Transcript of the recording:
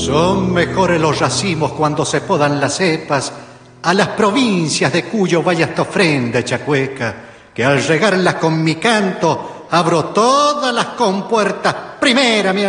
Son mejores los racimos cuando se podan las cepas, a las provincias de Cuyo vaya esta ofrenda, Chacueca, que al regarlas con mi canto abro todas las compuertas primera, mi